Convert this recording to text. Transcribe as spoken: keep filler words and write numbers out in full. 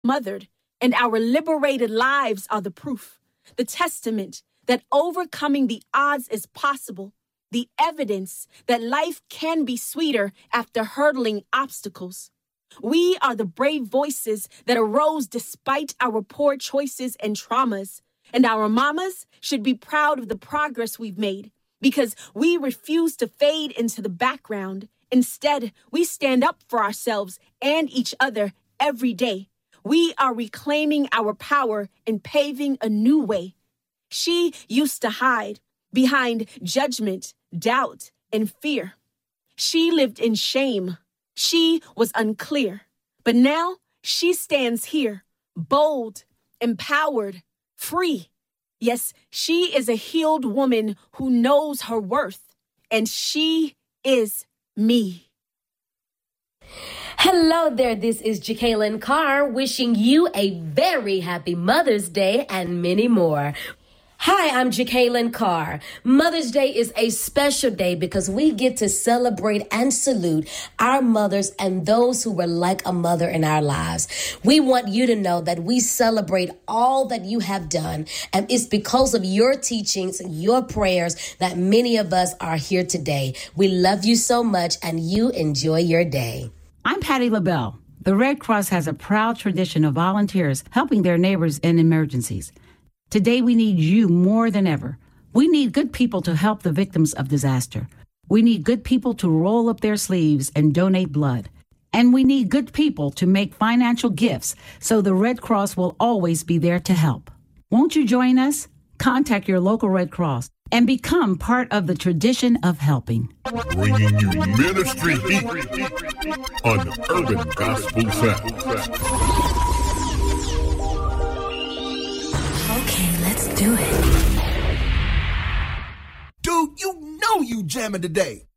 mothered, and our liberated lives are the proof, the testament that overcoming the odds is possible, the evidence that life can be sweeter after hurdling obstacles. We are the brave voices that arose despite our poor choices and traumas, and our mamas should be proud of the progress we've made because we refuse to fade into the background. Instead, we stand up for ourselves and each other every day. We are reclaiming our power and paving a new way. She used to hide behind judgment, doubt, and fear. She lived in shame. She was unclear. But now she stands here, bold, empowered, free. Yes, she is a healed woman who knows her worth, and she is me. Hello there, this is Jacqueline Carr wishing you a very happy Mother's Day and many more. Hi, I'm Jacqueline Carr. Mother's Day is a special day because we get to celebrate and salute our mothers and those who were like a mother in our lives. We want you to know that we celebrate all that you have done, and it's because of your teachings, your prayers, that many of us are here today. We love you so much, and you enjoy your day. I'm Patty LaBelle. The Red Cross has a proud tradition of volunteers helping their neighbors in emergencies. Today, we need you more than ever. We need good people to help the victims of disaster. We need good people to roll up their sleeves and donate blood. And we need good people to make financial gifts so the Red Cross will always be there to help. Won't you join us? Contact your local Red Cross and become part of the tradition of helping. Bringing you Ministry Heat on the Urban Gospel Sound. Okay, let's do it. Dude, you know you jamming today.